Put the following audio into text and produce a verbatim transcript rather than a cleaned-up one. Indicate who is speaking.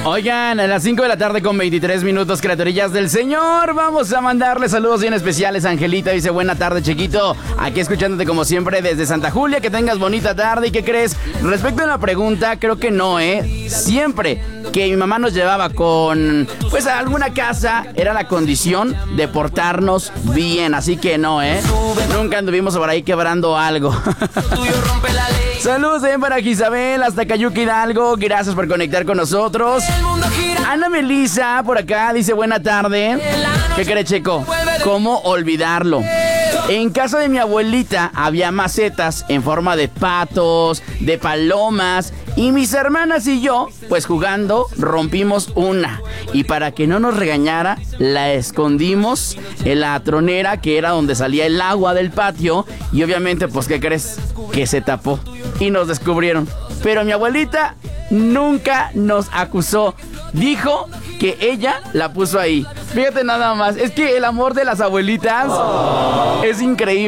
Speaker 1: Oigan, a las cinco de la tarde con veintitrés minutos, criaturillas del Señor. Vamos a mandarle saludos bien especiales. Angelita dice, buena tarde, chiquito. Aquí escuchándote como siempre desde Santa Julia. Que tengas bonita tarde. ¿Y qué crees? Respecto a la pregunta, creo que no, ¿eh? Siempre que mi mamá nos llevaba con, pues, a alguna casa, era la condición de portarnos bien. Así que no, ¿eh? Nunca anduvimos por ahí quebrando algo. Saludos también para Isabel, hasta Cayuca Hidalgo. Gracias por conectar con nosotros. Ana Melisa por acá dice buena tarde. ¿Qué crees, Checo? ¿Cómo olvidarlo? En casa de mi abuelita había macetas en forma de patos, de palomas, y mis hermanas y yo, pues jugando, rompimos una. Y para que no nos regañara, la escondimos en la tronera, que era donde salía el agua del patio. Y obviamente, pues, ¿qué crees? Que se tapó y nos descubrieron. Pero mi abuelita nunca nos acusó. Dijo que ella la puso ahí. Fíjate nada más, es que el amor de las abuelitas oh. es increíble.